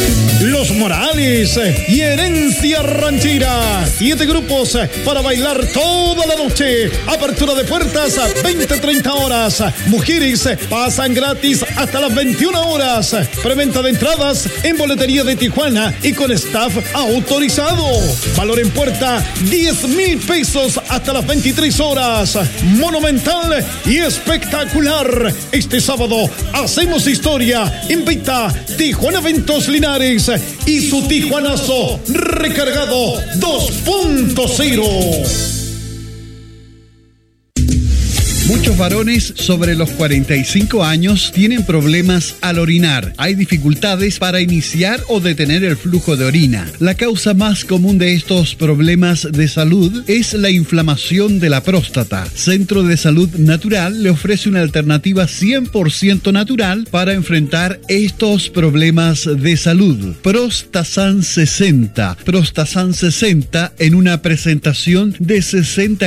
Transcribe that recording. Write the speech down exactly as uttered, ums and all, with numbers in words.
Los Morales y Herencia Ranchera. Siete grupos para bailar toda la noche. Apertura de puertas veinte a treinta horas. Mujeres pasan gratis hasta las veintiuna horas. Preventa de entradas en Boletería de Tijuana y con staff autorizado. Valor en puerta diez mil pesos hasta las veintitrés horas. Monumental y espectacular. Este sábado hacemos historia. Invita Tijuana Eventos Linares y su Tijuanazo recargado dos punto cero. Muchos varones sobre los cuarenta y cinco años tienen problemas al orinar. Hay dificultades para iniciar o detener el flujo de orina. La causa más común de estos problemas de salud es la inflamación de la próstata. Centro de Salud Natural le ofrece una alternativa cien por ciento natural para enfrentar estos problemas de salud. Prostasan sesenta. Prostasan sesenta en una presentación de sesenta